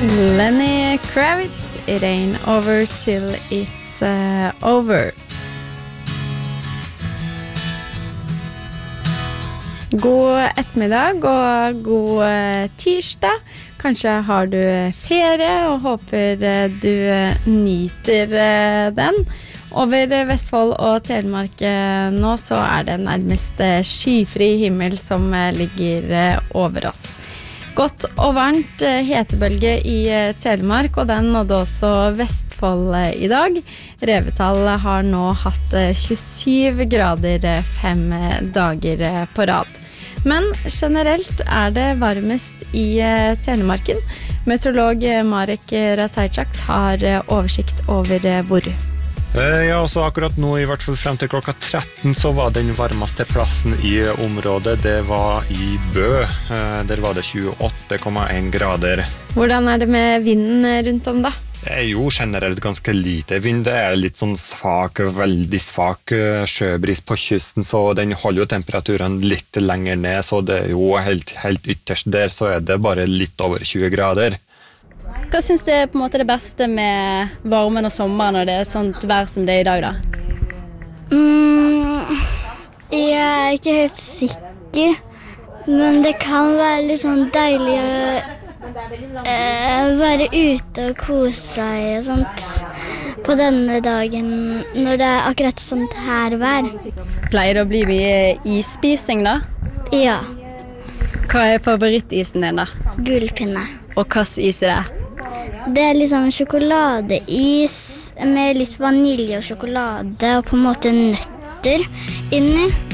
Lenny Kravitz, It Ain't Over Till It's Over. God ettermiddag og god tirsdag. Kanskje har du ferie og håper du nyter den. Over Vestfold og Telemark nå så det nærmest skyfri himmel som ligger over oss. Godt og varmt hetebølge i Telemark, og den nådde også Vestfold i dag. Revetal har nå hatt 27 grader 5 dager på rad. Men generelt det varmest i Telemarken. Meteorolog Marek Ratajczak har oversikt over hvor. Ja, så akkurat nå I hvert fall frem til klokka 13 så var den varmeste plassen I området, det var I Bø. Der var det 28,1 grader. Hvordan det med vinden rundt om da? Det jo generelt ganske lite vind, det litt sånn svak, veldig svak sjøbris på kysten, så den holder jo temperaturen litt lenger ned, så det jo helt ytterst der, så det bare litt over 20 grader. Hva synes du på en måte det beste med varmen og sommeren når det sånt vær som det I dag da? Jeg ikke helt sikker, men det kan være litt sånn deilig å være ute og kose seg og sånt på denne dagen når det akkurat sånt her vær. Pleier det å bli mye isspising da? Ja. Hva favorittisen din da? Gullpinne. Og hva is det? Det liksom sjokoladeis med litt vanilje og sjokolade og på en måte nøtter inni.